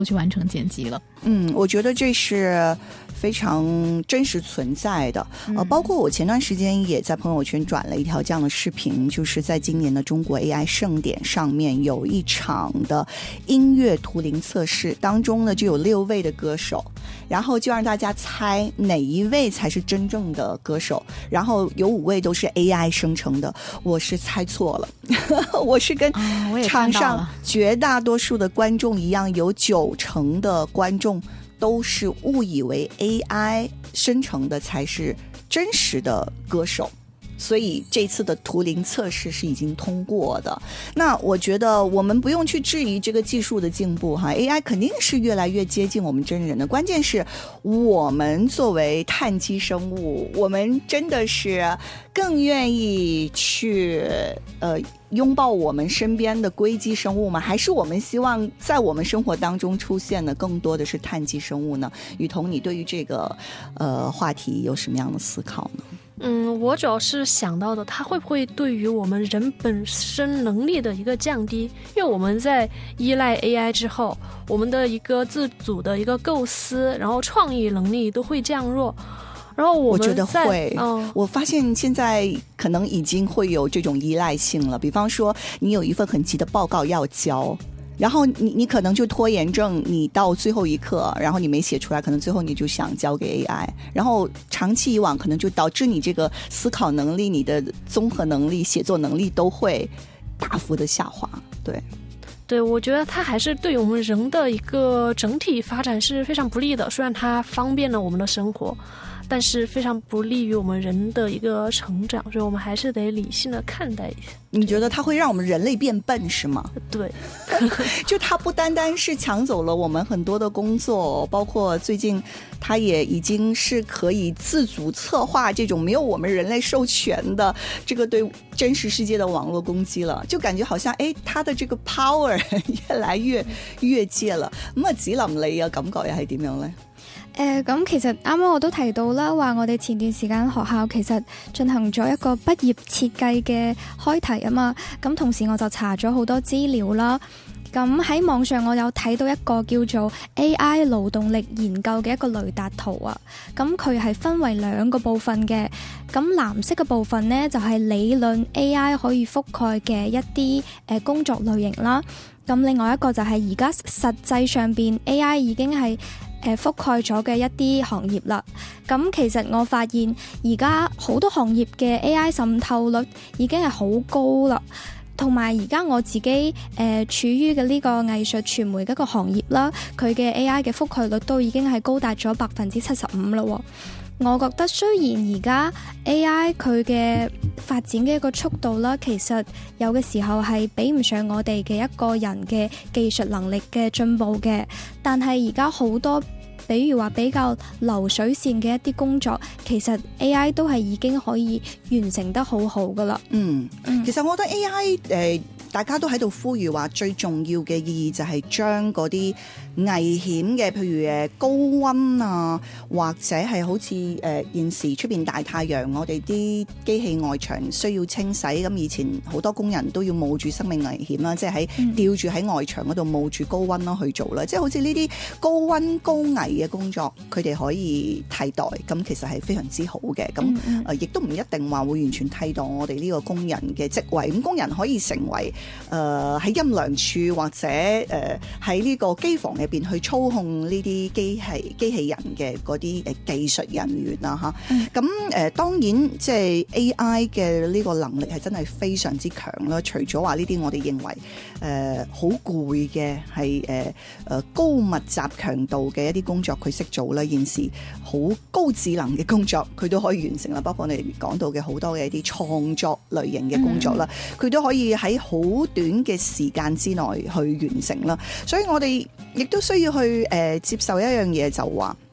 去完成剪辑了。 我觉得这是非常真实存在的。包括我前段时间也在朋友圈转了一条这样的视频，就是在今年的中国 AI 盛典上面有一场的音乐图灵测试，当中呢就有6位的歌手，然后就让大家猜哪一位才是真正的歌手，然后有5位都是 AI 生成的。我是猜错了我是跟场上绝大多数的观众一样，有90%的观众都是误以为 AI 生成的才是真实的歌手，所以这次的图灵测试是已经通过的。那我觉得我们不用去质疑这个技术的进步哈 ，AI 肯定是越来越接近我们真人的。关键是我们作为碳基生物，我们真的是更愿意去拥抱我们身边的硅基生物吗？还是我们希望在我们生活当中出现的更多的是碳基生物呢？雨桐，你对于这个话题有什么样的思考呢？ 我主要是想到的，它会不会对于我们人本身能力的一个降低？因为我们在依赖 AI 之后，我们的一个自主的一个构思，然后创意能力都会降弱。然后我觉得会， 我发现现在可能已经会有这种依赖性了。比方说，你有一份很急的报告要交，然后你可能就拖延症，你到最后一刻，然后你没写出来，可能最后你就想交给 AI， 然后长期以往可能就导致你这个思考能力、你的综合能力、写作能力都会大幅的下滑。 对，我觉得它还是对我们人的一个整体发展是非常不利的。虽然它方便了我们的生活，但是非常不利于我们人的一个成长，所以我们还是得理性的看待一下。 你觉得它会让我们人类变笨是吗？ 对就它不单单是抢走了我们很多的工作，包括最近它也已经是可以自主策划这种没有我们人类授权的这个对真实世界的網絡攻擊了，就感覺好像它的這個 power 越來越界了。咁啊，子琳你嘅感覺又係點樣呢？ 咁其實啱啱我都提到啦，話我哋前段時間學校其實進行咗一個畢業設計嘅開題啊嘛，咁同時我就查咗好多資料啦。咁喺網上我有睇到一個叫做 AI 勞動力研究嘅一個雷達圖啊，咁佢係分為2個部分嘅。咁藍色嘅部分呢，就係理論 AI 可以覆蓋嘅一啲工作類型啦。咁另外一個就係而家實際上邊 AI 已經係覆蓋咗嘅一啲行業啦。咁其實我發現而家好多行業嘅 AI 滲透率已經係好高啦。同埋而家我自己處於嘅呢個藝術傳媒嘅一個行業啦，佢嘅 AI 嘅覆蓋率都已經係高達咗75%啦喎。我覺得雖然而家 AI 佢嘅發展嘅一個速度啦，其實有嘅時候係比唔上我哋嘅一個人嘅技術能力嘅進步嘅，但係而家好多比如話比較流水線嘅一啲工作，其實 AI 都係已經可以完成得好好噶啦。 其實我覺得 AI大家都喺度呼籲話最重要嘅意義就係將嗰啲危險嘅，譬如高溫啊，或者係好似現時出邊大太陽，我哋啲機器外牆需要清洗，咁以前好多工人都要冒住生命危險啦，即係吊住喺外牆嗰度冒住高溫咯去做啦，即係好似呢啲高溫高危嘅工作，佢哋可以替代，咁其實係非常之好嘅。咁亦都唔一定話會完全替代我哋呢個工人嘅職位，咁工人可以成為喺陰涼處或者喺呢個機房入邊去操控呢啲機器人嘅嗰啲技術人員啦嚇。咁當然即係 AI 嘅呢個能力係真係非常之強啦。除咗話呢啲我哋認為好攰嘅係高密集強度嘅一啲工作佢識做啦，現時好高智能嘅工作佢都可以完成啦。包括我哋講到嘅好多嘅一啲創作類型嘅工作啦，佢都可以喺好短嘅時間之內去完成啦。所以我哋亦都需要去接受一樣嘢，就話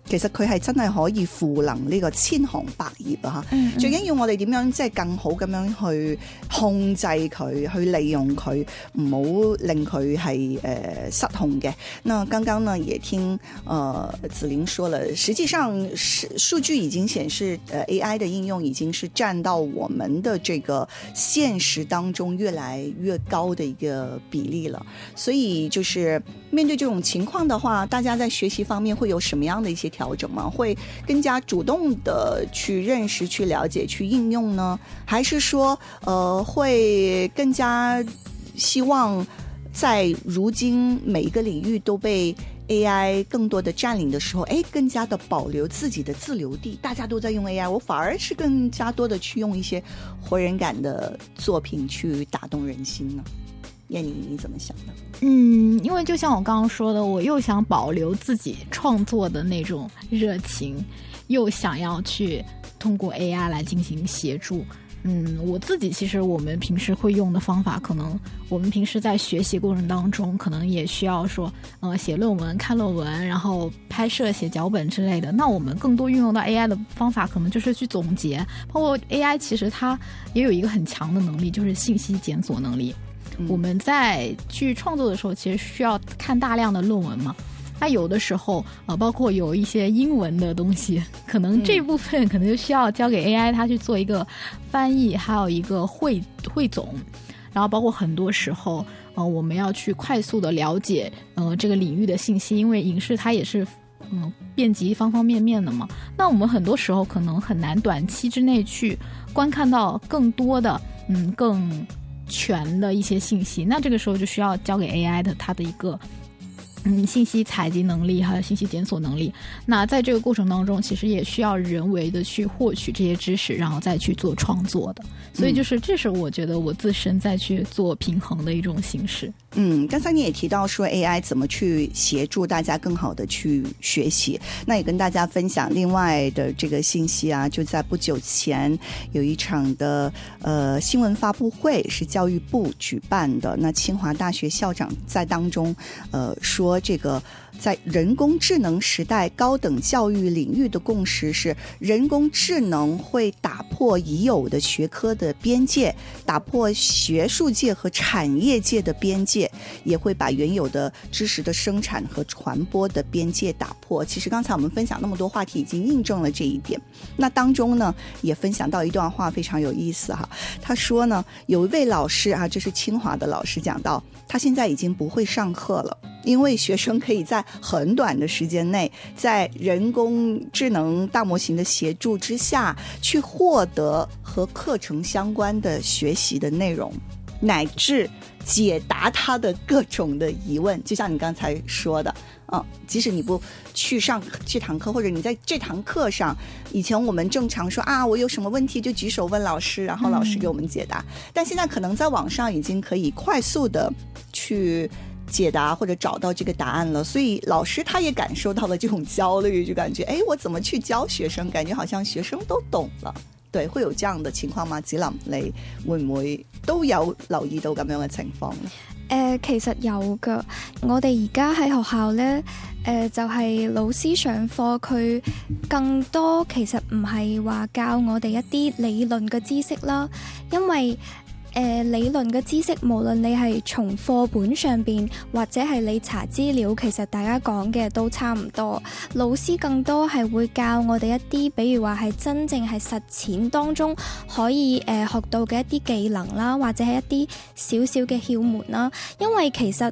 其實佢係真係可以賦能呢個千行百業啊！最緊要我哋點樣即係更好咁樣去控制佢，去利用佢，唔好令佢係失控嘅。那剛剛呢也聽子玲說了，實際上數據已經顯示AI 的應用已經是佔到我們的這個現實當中越來越高的一個比例了。所以就是面對這種情況的話，大家在學習方面會有什麼樣的一些調整嗎？會更加主動的去認識、去了解、去應用呢？還是說會更加希望在如今每一個領域都被 AI 更多的佔領的時候，更加的保留自己的自留地？大家都在用 AI， 我反而是更加多的去用一些活人感的作品去打動人心呢？燕妮，你怎麼想的？ 因為就像我剛剛說的，我又想保留自己創作的那種熱情，又想要去通過 AI 來進行協助。我自己其實我們平時會用的方法，可能我們平時在學習過程當中，可能也需要說寫論文、看論文，然後拍攝、寫腳本之類的。那我們更多運用到 AI 的方法，可能就是去總結。包括 AI 其實它也有一個很強的能力，就是信息檢索能力。我們在去創作的時候，其實需要看大量的論文嘛。那有的時候包括有一些英文的東西，可能這部分可能就需要交給 AI 它去做一個翻譯，還有一個匯總。然後包括很多時候我們要去快速的了解這個領域的信息，因為影視它也是遍及方方面面的嘛。那我們很多時候可能很難短期之內去觀看到更多的更全的一些信息，那這個時候就需要交給 AI 的它的一個信息採集能力還有信息檢索能力。那在這個過程當中其實也需要人為的去獲取這些知識，然後再去做創作的。所以就是這是我覺得我自身在去做平衡的一種形式。 剛才你也提到說 AI 怎麼去協助大家更好的去學習，那也跟大家分享另外的這個信息啊，就在不久前有一場的新聞發布會是教育部舉辦的，那清華大學校長在當中說這個在人工智能時代高等教育領域的共識是人工智能會打破已有的學科的邊界，打破學術界和產業界的邊界，也會把原有的知識的生產和傳播的邊界打破。其實剛才我們分享那麼多話題已經印證了這一點。那當中呢也分享到一段話非常有意思哈，他說呢有一位老師啊，這是清華的老師講到，他現在已經不會上課了，因為學生可以在很短的時間內在人工智能大模型的協助之下去獲得和課程相關的學習的內容，乃至解答他的各種的疑問。就像你剛才說的即使你不去上這堂課，或者你在這堂課上，以前我們正常說我有什麼問題就舉手問老師，然後老師給我們解答，但現在可能在網上已經可以快速的去解答或者找到這個答案了，所以老師他也感受到了這種焦慮，就感覺我怎麼去教學生，感覺好像學生都懂了。對，會有這樣的情況嗎？子琳，你會唔會都有留意到咁樣嘅情況呢？ 其實有噶，我哋而家喺學校呢，就係老師上課，佢更多其實唔係話教我哋一啲理論嘅知識啦，因為理論嘅知識，無論你係從課本上邊或者係你查資料，其實大家講嘅都差唔多。老師更多係會教我哋一啲，比如話係真正係實踐當中可以學到嘅一啲技能啦，或者係一啲少少嘅竅門啦。因為其實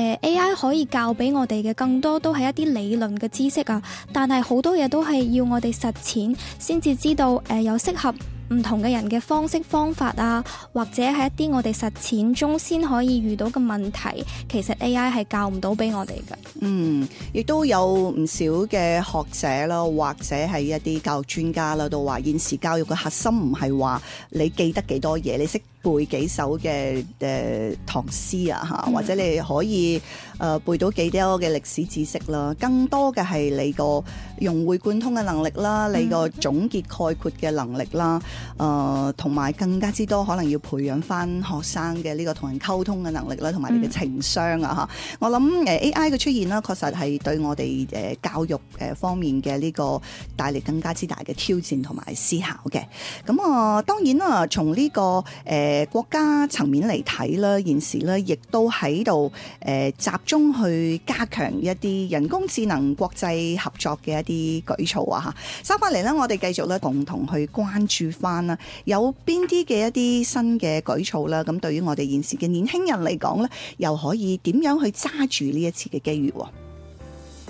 AI 可以教俾我哋嘅更多都係一啲理論嘅知識啊，但係好多嘢都係要我哋實踐先至知道有適合唔同嘅人嘅方式方法啊，或者係一啲我哋實踐中先可以遇到嘅問題，其實 AI 係教唔到俾我哋嘅。 亦都有唔少嘅學者啦，或者係一啲教育專家啦，都話現時教育嘅核心唔係話你記得幾多嘢，你識背幾首嘅唐詩啊嚇，或者你可以背到幾多嘅歷史知識啦。更多嘅係你個融會貫通嘅能力啦，你個總結概括嘅能力啦，同埋更加之多可能要培養翻學生嘅呢個同人溝通嘅能力啦，同埋你嘅情商啊嚇。我諗AI 嘅出現啦，確實係對我哋教育方面嘅呢個帶嚟更加之大嘅挑戰同埋思考嘅。咁當然啦，從呢個國家層面嚟睇啦，現時咧亦都喺度集中去加強一啲人工智能國際合作嘅一啲舉措啊嚇。收翻嚟咧，我哋繼續咧共同去關注翻啦，有邊啲嘅一啲新嘅舉措啦。咁對於我哋現時嘅年輕人嚟講咧，又可以點樣去揸住呢一次嘅機遇喎？